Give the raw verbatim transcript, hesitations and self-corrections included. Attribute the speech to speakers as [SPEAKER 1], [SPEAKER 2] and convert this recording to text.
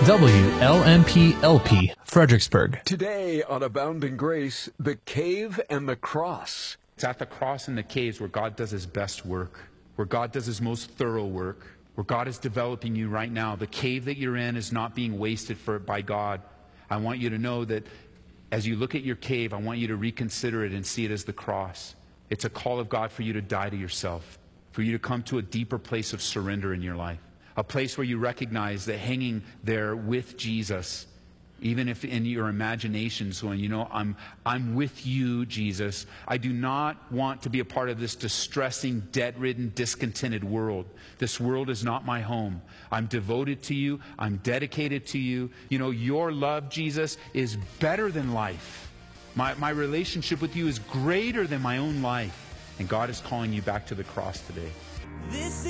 [SPEAKER 1] W L M P L P, Fredericksburg.
[SPEAKER 2] Today on Abounding Grace, the cave and the cross.
[SPEAKER 3] It's at the cross and the caves where God does his best work, where God does his most thorough work, where God is developing you right now. The cave that you're in is not being wasted for by God. I want you to know that as you look at your cave, I want you to reconsider it and see it as the cross. It's a call of God for you to die to yourself, for you to come to a deeper place of surrender in your life, a place where you recognize that hanging there with Jesus, even if in your imaginations going, you know, I'm, I'm with you, Jesus. I do not want to be a part of this distressing, debt-ridden, discontented world. This world is not my home. I'm devoted to you. I'm dedicated to you. You know, your love, Jesus, is better than life. My, my relationship with you is greater than my own life. And God is calling you back to the cross today. This